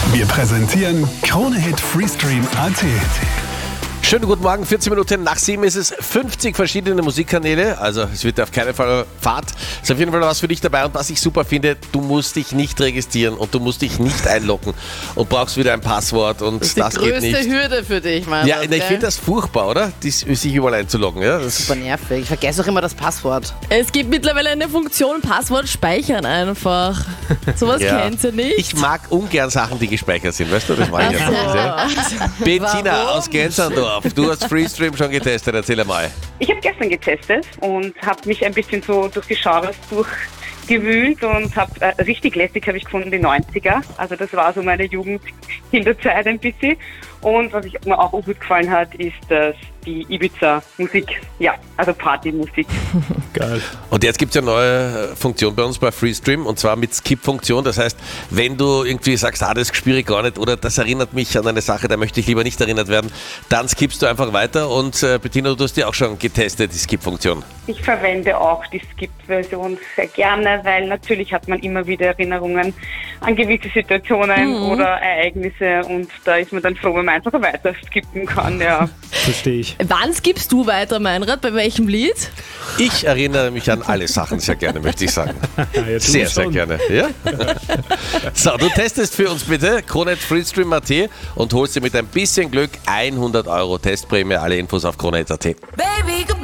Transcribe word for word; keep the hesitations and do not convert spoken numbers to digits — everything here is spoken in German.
Wir präsentieren Krone-Hit Freestream punkt a t. Schönen guten Morgen, vierzehn Minuten nach sieben ist es, fünfzig verschiedene Musikkanäle, also es wird auf keinen Fall Fahrt. Es ist auf jeden Fall was für dich dabei und was ich super finde, du musst dich nicht registrieren und du musst dich nicht einloggen und brauchst wieder ein Passwort und das, das, das geht nicht. Das ist die größte Hürde für dich, Mann. Ja, ich finde das furchtbar, oder? Die, sich überall einzuloggen. Ja? Das Super nervig, ich vergesse auch immer das Passwort. Es gibt mittlerweile eine Funktion, Passwort speichern einfach. Sowas ja. kennt ihr nicht? Ich mag ungern Sachen, die gespeichert sind, weißt du? Das mag ich einfach. Ja. Bettina Warum? aus Gänserndorf, du hast Freestream schon getestet, erzähl mal. Ich habe gestern getestet und habe mich ein bisschen so durch die Genres durchgewühlt und habe äh, richtig lässig habe ich gefunden die neunziger. Also das war so meine Jugend-Kinderzeit ein bisschen. Und was ich, mir auch gut gefallen hat, ist dass die Ibiza-Musik, ja, also Partymusik. Geil. Und jetzt gibt es ja eine neue Funktion bei uns bei Freestream und zwar mit Skip-Funktion. Das heißt, wenn du irgendwie sagst, ah, das spüre ich gar nicht oder das erinnert mich an eine Sache, da möchte ich lieber nicht erinnert werden, dann skippst du einfach weiter. Und äh, Bettina, du hast die auch schon getestet, die Skip-Funktion. Ich verwende auch die Skip-Version sehr gerne, weil natürlich hat man immer wieder Erinnerungen an gewisse Situationen mhm. oder Ereignisse und da ist man dann froh, wenn man einfach weiter skippen kann. Ja. Verstehe ich. Wann skippst du weiter, Meinrad? Bei welchem Lied? Ich erinnere mich an alle Sachen sehr gerne, möchte ich sagen. Ja, sehr, sehr gerne. Ja? So, du testest für uns bitte Krone-Hit Freestream punkt a t und holst dir mit ein bisschen Glück hundert Euro Testprämie. Alle Infos auf Krone-Hit punkt a t. Baby,